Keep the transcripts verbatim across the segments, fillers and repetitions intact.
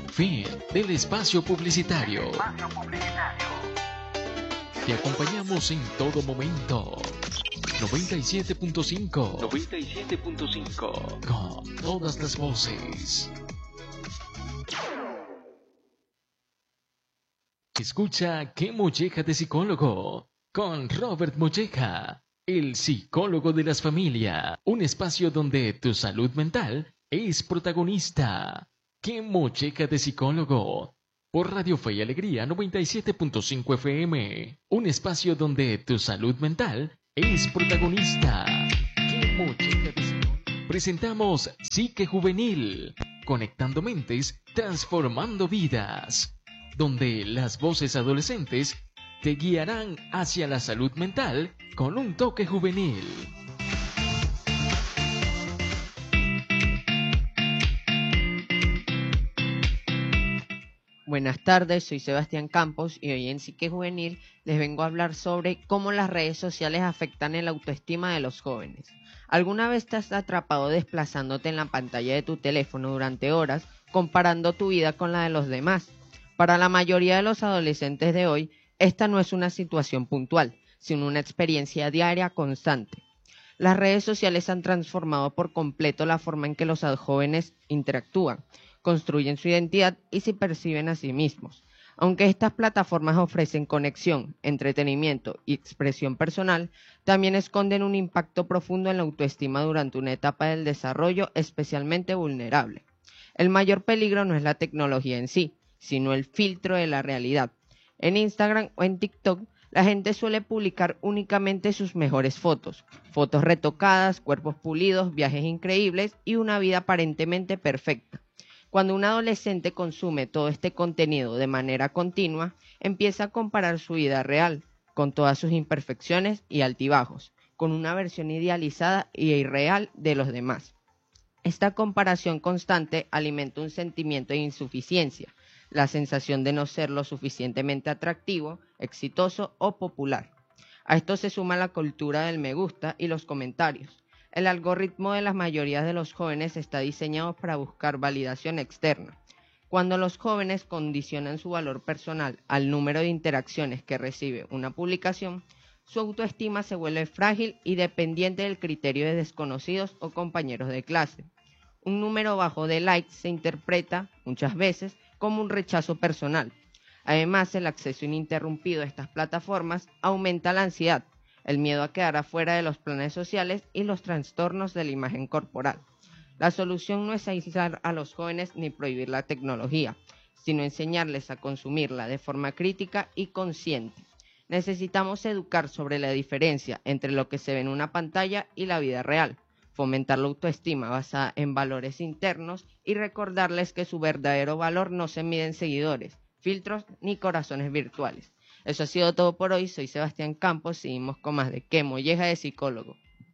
Fin del espacio publicitario. Te acompañamos en todo momento. noventa y siete punto cinco. noventa y siete punto cinco. Con todas las voces. Escucha Qué Molleja de Psicólogo con Robert Molleja, el psicólogo de las familias. Un espacio donde tu salud mental es protagonista. Qué Molleja de Psicólogo. Por Radio Fe y Alegría noventa y siete punto cinco F M. Un espacio donde tu salud mental es protagonista. Qué Molleja de Psicólogo. Presentamos Psique Juvenil. Conectando mentes, transformando vidas. Donde las voces adolescentes te guiarán hacia la salud mental con un toque juvenil. Buenas tardes, soy Sebastián Campos y hoy en Psique Juvenil les vengo a hablar sobre cómo las redes sociales afectan el autoestima de los jóvenes. ¿Alguna vez te has atrapado desplazándote en la pantalla de tu teléfono durante horas, comparando tu vida con la de los demás? Para la mayoría de los adolescentes de hoy, esta no es una situación puntual, sino una experiencia diaria constante. Las redes sociales han transformado por completo la forma en que los jóvenes interactúan, construyen su identidad y se perciben a sí mismos. Aunque estas plataformas ofrecen conexión, entretenimiento y expresión personal, también esconden un impacto profundo en la autoestima durante una etapa del desarrollo especialmente vulnerable. El mayor peligro no es la tecnología en sí, sino el filtro de la realidad. En Instagram o en TikTok, la gente suele publicar únicamente sus mejores fotos, fotos retocadas, cuerpos pulidos, viajes increíbles y una vida aparentemente perfecta. Cuando un adolescente consume todo este contenido de manera continua, empieza a comparar su vida real, con todas sus imperfecciones y altibajos, con una versión idealizada y irreal de los demás. Esta comparación constante alimenta un sentimiento de insuficiencia, la sensación de no ser lo suficientemente atractivo, exitoso o popular. A esto se suma la cultura del me gusta y los comentarios. El algoritmo de las mayorías de los jóvenes está diseñado para buscar validación externa. Cuando los jóvenes condicionan su valor personal al número de interacciones que recibe una publicación, su autoestima se vuelve frágil y dependiente del criterio de desconocidos o compañeros de clase. Un número bajo de likes se interpreta, muchas veces, como un rechazo personal. Además, el acceso ininterrumpido a estas plataformas aumenta la ansiedad, el miedo a quedar afuera de los planes sociales y los trastornos de la imagen corporal. La solución no es aislar a los jóvenes ni prohibir la tecnología, sino enseñarles a consumirla de forma crítica y consciente. Necesitamos educar sobre la diferencia entre lo que se ve en una pantalla y la vida real, fomentar la autoestima basada en valores internos y recordarles que su verdadero valor no se mide en seguidores, filtros ni corazones virtuales. Eso ha sido todo por hoy. Soy Sebastián Campos. Seguimos con más de Qué Molleja de Psicólogo.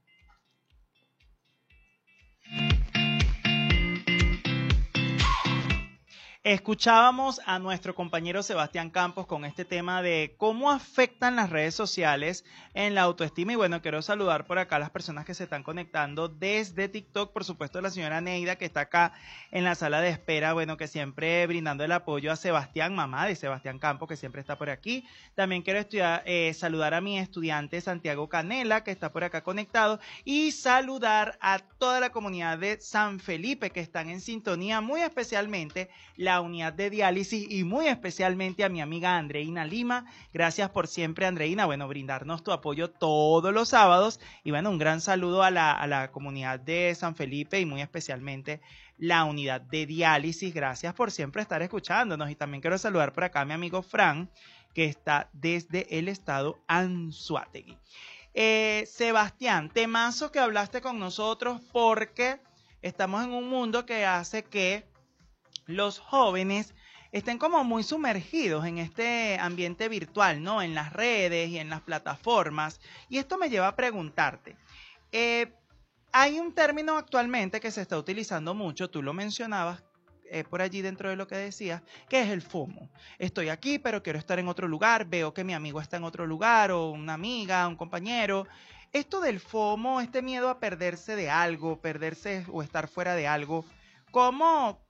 Escuchábamos a nuestro compañero Sebastián Campos con este tema de cómo afectan las redes sociales en la autoestima. Y bueno, quiero saludar por acá a las personas que se están conectando desde TikTok. Por supuesto, la señora Neida, que está acá en la sala de espera, bueno, que siempre brindando el apoyo a Sebastián, mamá de Sebastián Campos, que siempre está por aquí. También quiero estudiar, eh, saludar a mi estudiante Santiago Canela, que está por acá conectado. Y saludar a toda la comunidad de San Felipe, que están en sintonía, muy especialmente la unidad de diálisis y muy especialmente a mi amiga Andreina Lima. Gracias por siempre, Andreina, bueno, brindarnos tu apoyo todos los sábados. Y bueno, un gran saludo a la, a la comunidad de San Felipe y muy especialmente la unidad de diálisis. Gracias por siempre estar escuchándonos. Y también quiero saludar por acá a mi amigo Fran, que está desde el estado Anzoátegui. Eh, Sebastián, temazo que hablaste con nosotros porque estamos en un mundo que hace que los jóvenes estén como muy sumergidos en este ambiente virtual, ¿no? En las redes y en las plataformas. Y esto me lleva a preguntarte, eh, hay un término actualmente que se está utilizando mucho, tú lo mencionabas eh, por allí dentro de lo que decías, que es el FOMO. Estoy aquí, pero quiero estar en otro lugar, veo que mi amigo está en otro lugar, o una amiga, un compañero. Esto del FOMO, este miedo a perderse de algo, perderse o estar fuera de algo, ¿cómo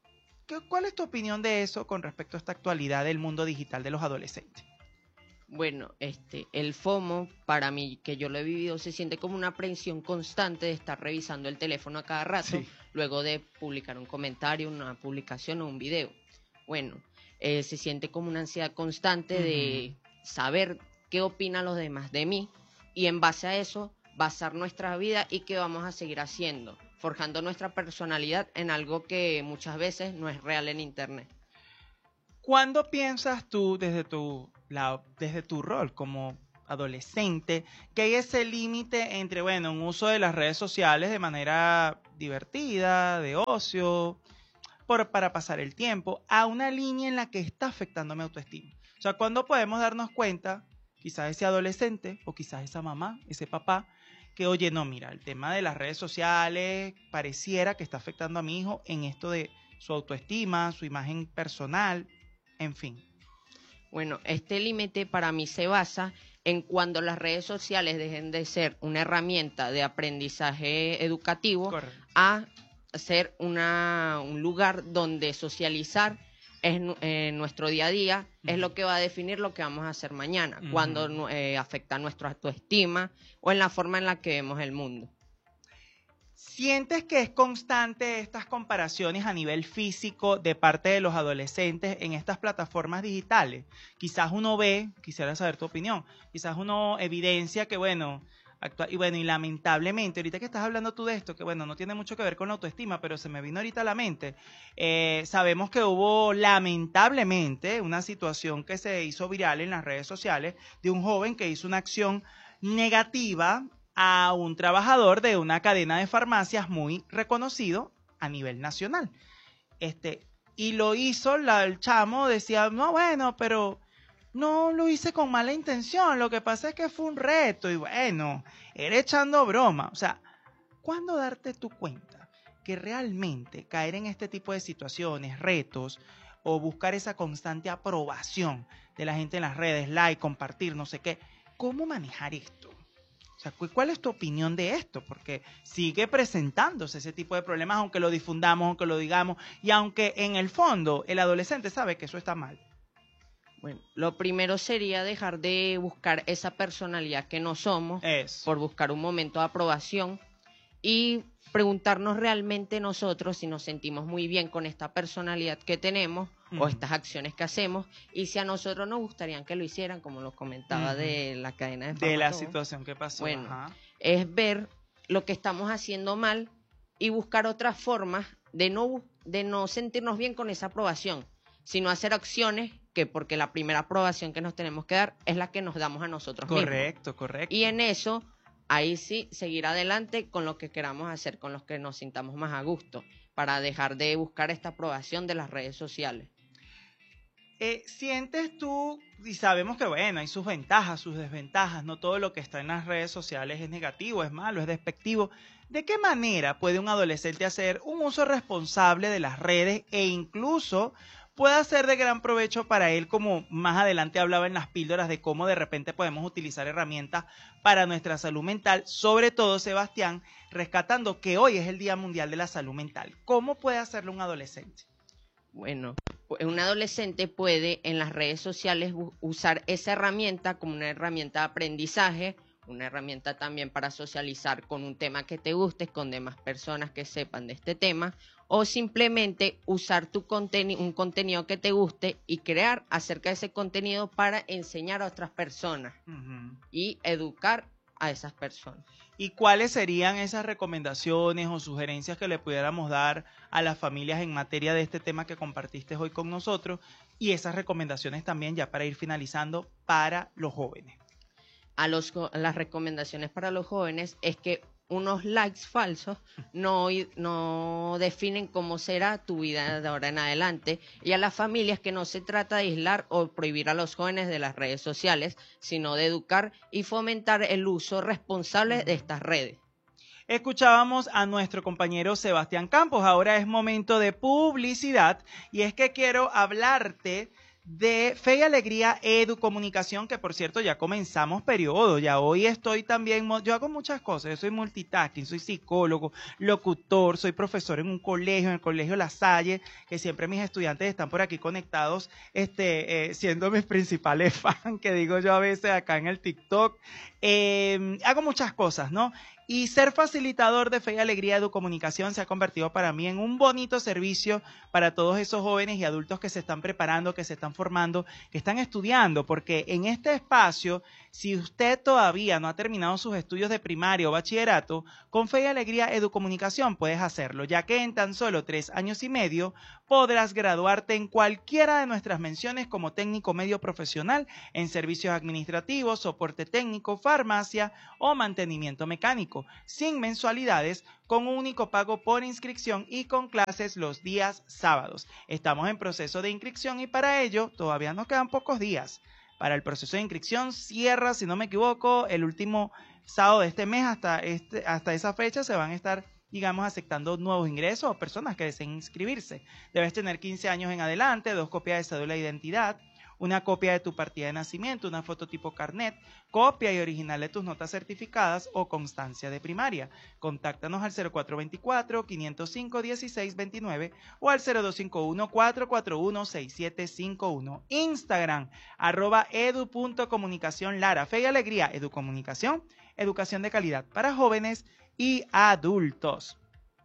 ¿qué, ¿cuál es tu opinión de eso con respecto a esta actualidad del mundo digital de los adolescentes? Bueno, este, el FOMO, para mí, que yo lo he vivido, se siente como una aprensión constante de estar revisando el teléfono a cada rato, Sí. luego de publicar un comentario, una publicación o un video. Bueno, eh, se siente como una ansiedad constante de saber qué opinan los demás de mí y en base a eso basar nuestra vida y qué vamos a seguir haciendo, forjando nuestra personalidad en algo que muchas veces no es real en internet. ¿Cuándo piensas tú desde tu, la, desde tu rol como adolescente que hay ese límite entre, bueno, un uso de las redes sociales de manera divertida, de ocio, por, para pasar el tiempo, a una línea en la que está afectando mi autoestima? O sea, ¿cuándo podemos darnos cuenta, quizás ese adolescente o quizás esa mamá, ese papá, que oye, no, mira, el tema de las redes sociales pareciera que está afectando a mi hijo en esto de su autoestima, su imagen personal, en fin? Bueno, este límite para mí se basa en cuando las redes sociales dejen de ser una herramienta de aprendizaje educativo Correcto. a ser una, un lugar donde socializar es eh, nuestro día a día, uh-huh. es lo que va a definir lo que vamos a hacer mañana, uh-huh. cuando eh, afecta nuestra autoestima o en la forma en la que vemos el mundo. ¿Sientes que es constante estas comparaciones a nivel físico de parte de los adolescentes en estas plataformas digitales? Quizás uno ve, quisiera saber tu opinión, quizás uno evidencia que, bueno, actua- y bueno, y lamentablemente, ahorita que estás hablando tú de esto, que bueno, no tiene mucho que ver con la autoestima, pero se me vino ahorita a la mente, eh, sabemos que hubo lamentablemente una situación que se hizo viral en las redes sociales de un joven que hizo una acción negativa a un trabajador de una cadena de farmacias muy reconocido a nivel nacional. Este, y lo hizo, la, el chamo decía, no, bueno, pero no lo hice con mala intención, lo que pasa es que fue un reto, y bueno, era echando broma. O sea, ¿cuándo darte tu cuenta que realmente caer en este tipo de situaciones, retos, o buscar esa constante aprobación de la gente en las redes, like, compartir, no sé qué, cómo manejar esto? O sea, ¿cuál es tu opinión de esto? Porque sigue presentándose ese tipo de problemas, aunque lo difundamos, aunque lo digamos, y aunque en el fondo el adolescente sabe que eso está mal. Bueno, lo primero sería dejar de buscar esa personalidad que no somos Eso. por buscar un momento de aprobación y preguntarnos realmente nosotros si nos sentimos muy bien con esta personalidad que tenemos uh-huh. o estas acciones que hacemos y si a nosotros nos gustaría que lo hicieran, como los comentaba uh-huh. de la cadena de farmacia. De la situación que pasó. Bueno, Ajá. es ver lo que estamos haciendo mal y buscar otras formas de no, de no sentirnos bien con esa aprobación, sino hacer acciones que, porque la primera aprobación que nos tenemos que dar es la que nos damos a nosotros correcto, mismos. Correcto, correcto. Y en eso, ahí sí, seguir adelante con lo que queramos hacer, con los que nos sintamos más a gusto, para dejar de buscar esta aprobación de las redes sociales. Eh, ¿Sientes tú, y sabemos que bueno, hay sus ventajas, sus desventajas, no todo lo que está en las redes sociales es negativo, es malo, es despectivo? ¿De qué manera puede un adolescente hacer un uso responsable de las redes e incluso pueda ser de gran provecho para él, como más adelante hablaba en las píldoras de cómo de repente podemos utilizar herramientas para nuestra salud mental, sobre todo, Sebastián, rescatando que hoy es el Día Mundial de la Salud Mental? ¿Cómo puede hacerlo un adolescente? Bueno, un adolescente puede en las redes sociales usar esa herramienta como una herramienta de aprendizaje, una herramienta también para socializar con un tema que te guste, con demás personas que sepan de este tema, o simplemente usar tu conteni- un contenido que te guste y crear acerca de ese contenido para enseñar a otras personas uh-huh. y educar a esas personas. ¿Y cuáles serían esas recomendaciones o sugerencias que le pudiéramos dar a las familias en materia de este tema que compartiste hoy con nosotros? Y esas recomendaciones también, ya para ir finalizando, para los jóvenes. A los, las recomendaciones para los jóvenes es que unos likes falsos no, no definen cómo será tu vida de ahora en adelante, y a las familias que no se trata de aislar o prohibir a los jóvenes de las redes sociales, sino de educar y fomentar el uso responsable de estas redes. Escuchábamos a nuestro compañero Sebastián Campos. Ahora es momento de publicidad y es que quiero hablarte de Fe y Alegría Educomunicación, que por cierto ya comenzamos periodo, ya hoy estoy también, yo hago muchas cosas, yo soy multitasking, soy psicólogo, locutor, soy profesor en un colegio, en el colegio La Salle, que siempre mis estudiantes están por aquí conectados, este, eh, siendo mis principales fans, que digo yo a veces acá en el TikTok, eh, hago muchas cosas, ¿no? Y ser facilitador de Fe y Alegría Educomunicación se ha convertido para mí en un bonito servicio para todos esos jóvenes y adultos que se están preparando, que se están formando, que están estudiando, porque en este espacio, si usted todavía no ha terminado sus estudios de primaria o bachillerato, con Fe y Alegría Educomunicación puedes hacerlo, ya que en tan solo tres años y medio podrás graduarte en cualquiera de nuestras menciones como técnico medio profesional en servicios administrativos, soporte técnico, farmacia o mantenimiento mecánico, sin mensualidades, con un único pago por inscripción y con clases los días sábados. Estamos en proceso de inscripción y para ello todavía nos quedan pocos días. Para el proceso de inscripción cierra, si no me equivoco, el último sábado de este mes. Hasta, este, hasta esa fecha se van a estar, digamos, aceptando nuevos ingresos o personas que deseen inscribirse. Debes tener quince años en adelante, dos copias de cédula de identidad, una copia de tu partida de nacimiento, una foto tipo carnet, copia y original de tus notas certificadas o constancia de primaria. Contáctanos al cero cuatro dos cuatro, cinco cero cinco, uno seis dos nueve o al cero dos cinco uno, cuatro cuatro uno, seis siete cinco uno. Instagram, arroba edu.comunicación Lara. Fe y Alegría Educomunicación, educación de calidad para jóvenes y adultos.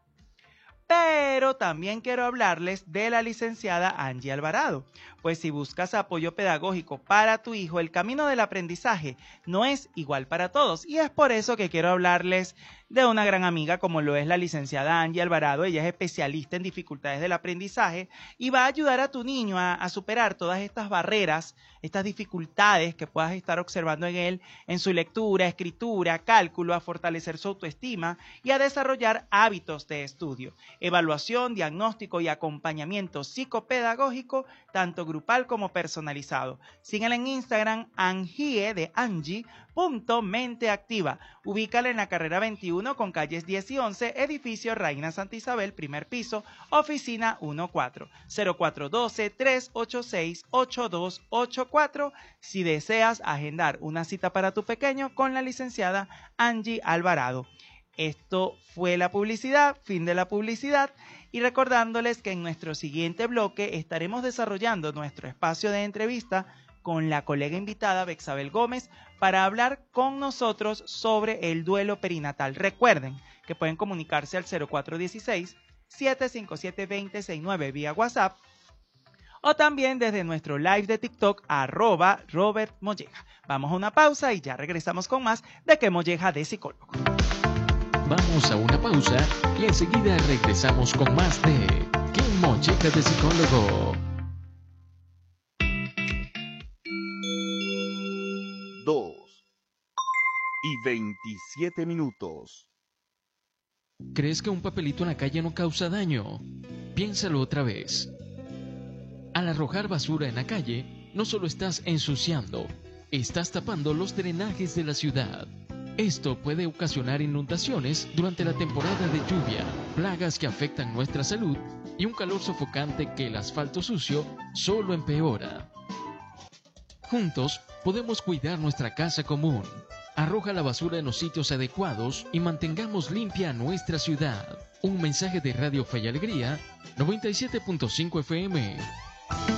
Pero también quiero hablarles de la licenciada Angie Alvarado, pues si buscas apoyo pedagógico para tu hijo, el camino del aprendizaje no es igual para todos, y es por eso que quiero hablarles de una gran amiga como lo es la licenciada Angie Alvarado. Ella es especialista en dificultades del aprendizaje y va a ayudar a tu niño a, a superar todas estas barreras, estas dificultades que puedas estar observando en él, en su lectura, escritura, cálculo, a fortalecer su autoestima y a desarrollar hábitos de estudio, evaluación, diagnóstico y acompañamiento psicopedagógico, tanto grupal como personalizado. Síguela en Instagram, Angie de Angie, punto mente activa. Ubícala en la carrera veintiuno con calles diez y once, edificio Reina Santa Isabel, primer piso, oficina uno cuatro, cero cuatro uno dos, tres ocho seis, ocho dos ocho cuatro. Si deseas agendar una cita para tu pequeño con la licenciada Angie Alvarado. Esto fue la publicidad, fin de la publicidad, y recordándoles que en nuestro siguiente bloque estaremos desarrollando nuestro espacio de entrevista con la colega invitada Bexabel Gómez para hablar con nosotros sobre el duelo perinatal. Recuerden que pueden comunicarse al cero cuatro uno seis, siete cinco siete, dos cero seis nueve vía WhatsApp o también desde nuestro live de TikTok arroba Robert Molleja. Vamos a una pausa y ya regresamos con más de Que Molleja de Psicólogo. Vamos a una pausa y enseguida regresamos con más de Que Molleja de Psicólogo. dos y veintisiete minutos. ¿Crees que un papelito en la calle no causa daño? Piénsalo otra vez. Al arrojar basura en la calle, no solo estás ensuciando, estás tapando los drenajes de la ciudad. Esto puede ocasionar inundaciones durante la temporada de lluvia, plagas que afectan nuestra salud y un calor sofocante que el asfalto sucio solo empeora. Juntos podemos cuidar nuestra casa común. Arroja la basura en los sitios adecuados y mantengamos limpia nuestra ciudad. Un mensaje de Radio Fe y Alegría, noventa y siete punto cinco F M.